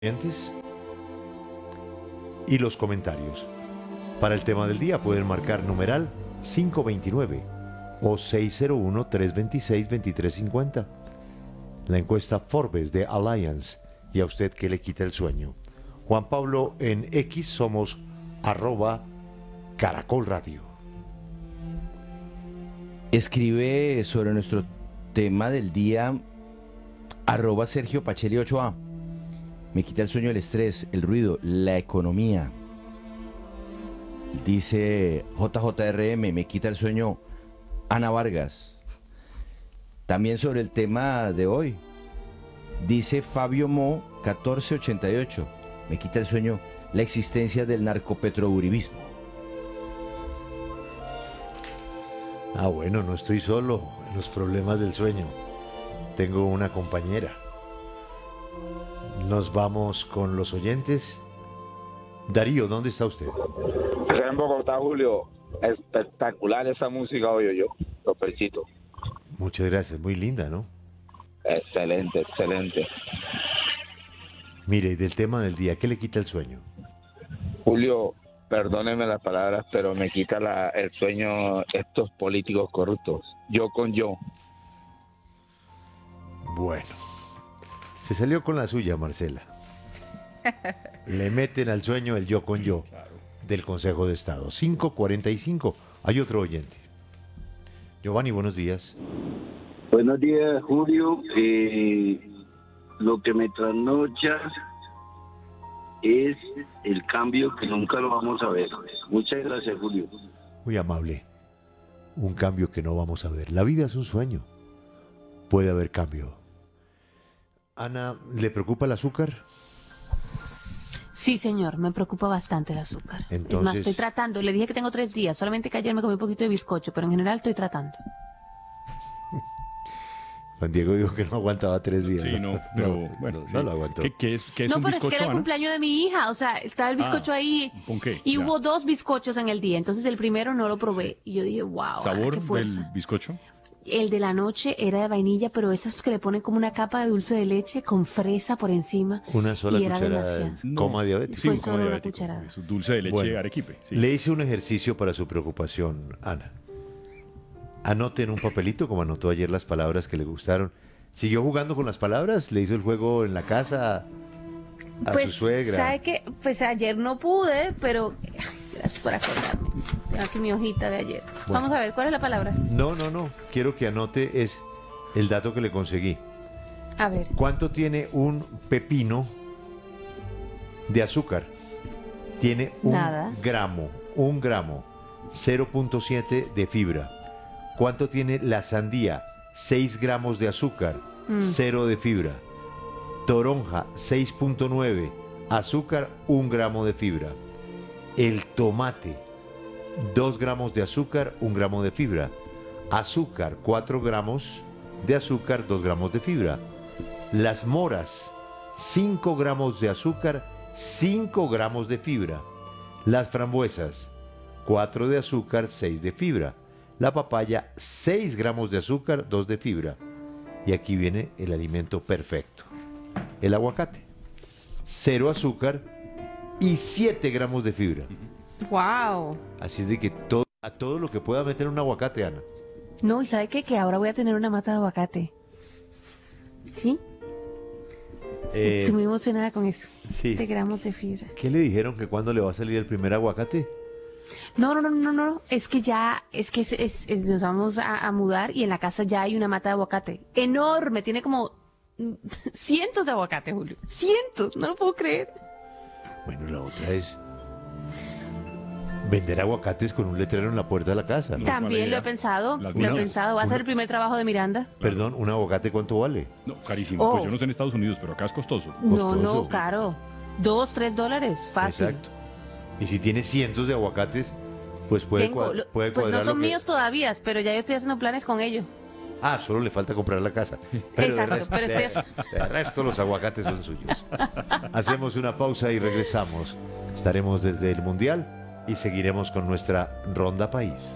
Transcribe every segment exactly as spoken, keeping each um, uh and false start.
oyentes y los comentarios. Para el tema del día pueden marcar numeral quinientos veintinueve o seis cero uno, tres dos seis, dos tres cinco cero. La encuesta Forbes de Alliance. ¿Y a usted qué le quita el sueño? Juan Pablo, en X somos arroba Caracol Radio. Escribe sobre nuestro tema del día arroba Sergio Pacheli ocho A. Me quita el sueño el estrés, el ruido, la economía. Dice J J R M, me quita el sueño Ana Vargas. También sobre el tema de hoy, dice Fabio Mo catorce ochenta y ocho, me quita el sueño la existencia del narcopetrouribismo. Ah, bueno, no estoy solo en los problemas del sueño. Tengo una compañera. Nos vamos con los oyentes. Darío, ¿dónde está usted? En Bogotá, Julio. Espectacular esa música, oye yo. Los pechitos. Muchas gracias, muy linda, ¿no? Excelente, excelente. Mire, y del tema del día, ¿qué le quita el sueño? Julio, perdóneme las palabras, pero me quita la, el sueño estos políticos corruptos. Yo con yo. Bueno, se salió con la suya, Marcela. Le meten al sueño el yo con yo del Consejo de Estado. cinco cuarenta y cinco. Hay otro oyente. Giovanni, buenos días. Buenos días, Julio. Eh, lo que me trasnocha es el cambio que nunca lo vamos a ver. Muchas gracias, Julio. Muy amable. Un cambio que no vamos a ver. La vida es un sueño. Puede haber cambio. Ana, ¿le preocupa el azúcar? Sí, señor, me preocupa bastante el azúcar. Entonces... Es más, estoy tratando. Le dije que tengo tres días. Solamente que ayer me comí un poquito de bizcocho, pero en general estoy tratando. Juan Diego dijo que no aguantaba tres días. Sí, no, pero no, bueno, no, sí. no lo aguantó. ¿Qué, qué es, qué es no, un pero bizcocho, es que era el Ana? cumpleaños de mi hija. O sea, estaba el bizcocho Ah, ahí. ¿con qué? Y Ya. hubo dos bizcochos en el día. Entonces el primero no lo probé. Y yo dije, wow, ¿Sabor qué fuerza. del bizcocho? El de la noche era de vainilla, pero esos que le ponen como una capa de dulce de leche con fresa por encima. Una sola y era cucharada de demasiado. coma diabético. Sí, Fue un solo coma una diabético. cucharada. Es un dulce de leche Bueno, arequipe. Sí. Le hice un ejercicio para su preocupación, Ana. Anote en un papelito, como anotó ayer las palabras que le gustaron. ¿Siguió jugando con las palabras? ¿Le hizo el juego en la casa a Pues, su suegra? ¿sabe qué? Pues ayer no pude, pero... Ay, gracias por acordarme. Tengo aquí mi hojita de ayer. Bueno. Vamos a ver, ¿cuál es la palabra? No, no, no. Quiero que anote es el dato que le conseguí. A ver. ¿Cuánto tiene un pepino de azúcar? Tiene un Nada. gramo, un gramo, cero punto siete de fibra. ¿Cuánto tiene la sandía? seis gramos de azúcar, Mm. cero de fibra. Toronja, seis punto nueve, azúcar, un gramo de fibra. El tomate, dos gramos de azúcar, un gramo de fibra. Azúcar, cuatro gramos de azúcar, dos gramos de fibra. Las moras, cinco gramos de azúcar, cinco gramos de fibra. Las frambuesas, cuatro de azúcar, seis de fibra. La papaya, seis gramos de azúcar, dos de fibra. Y aquí viene el alimento perfecto. El aguacate, cero azúcar y siete gramos de fibra. Wow. Así es de que todo, a todo lo que pueda meter un aguacate, Ana. No, ¿y sabe qué? Que ahora voy a tener una mata de aguacate. ¿Sí? Eh, Estoy muy emocionada con eso. sí. siete gramos de fibra. ¿Qué le dijeron que cuándo le va a salir el primer aguacate? No, no, no, no, no. Es que ya, es que es- es- es- nos vamos a, a mudar y en la casa ya hay una mata de aguacate. Enorme, tiene como mm, cientos de aguacates, Julio. Cientos, no lo puedo creer. Bueno, la otra es vender aguacates con un letrero en la puerta de la casa. No. es mala También lo idea. he pensado, Las lo he buenas. pensado. Va a ser Una- el primer trabajo de Miranda. Perdón, ¿un aguacate cuánto vale? No, carísimo. Oh. Pues yo no sé en Estados Unidos, pero acá es costoso. No, Costoso. no, caro. Dos, tres dólares, fácil. Exacto. Y si tiene cientos de aguacates, pues puede, Tengo, cua- lo- puede pues cuadrar no son lo que... míos todavía, pero ya yo estoy haciendo planes con ellos. Ah, solo le falta comprar la casa. Pero Exacto, de resto, pero de- estoy- de resto los aguacates son suyos. Hacemos una pausa y regresamos. Estaremos desde el Mundial y seguiremos con nuestra Ronda País.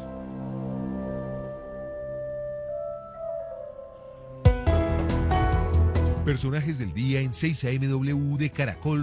Personajes del día en seis A M W de Caracol